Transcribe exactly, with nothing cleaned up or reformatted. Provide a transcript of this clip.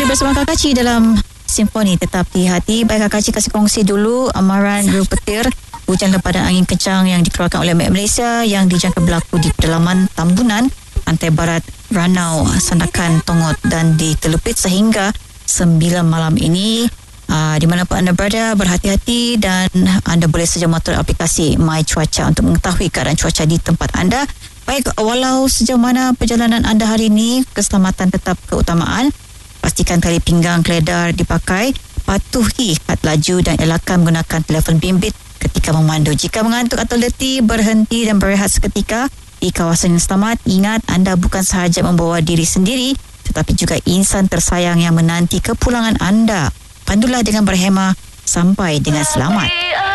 bersama Kak Kaci dalam Simfoni Tetap di Hati. Baik Kak Kaci, kasih kongsi dulu amaran dua petir hujan lempadan angin kencang yang dikeluarkan oleh M E T Malaysia yang dijangka berlaku di pedalaman Tambunan, pantai barat Ranau, Sandakan, Tongot dan di Telupit sehingga sembilan malam ini. Uh, di mana pun anda berada, berhati-hati dan anda boleh saja monitor aplikasi My Cuaca untuk mengetahui keadaan cuaca di tempat anda. Baik, walau sejauh mana perjalanan anda hari ini, keselamatan tetap keutamaan. Pastikan tali pinggang keledar dipakai, patuhi kad laju dan elakkan menggunakan telefon bimbit ketika memandu. Jika mengantuk atau letih, berhenti dan berehat seketika di kawasan yang selamat. Ingat, anda bukan sahaja membawa diri sendiri tetapi juga insan tersayang yang menanti kepulangan anda. Pandulah dengan berhemah sampai dengan selamat.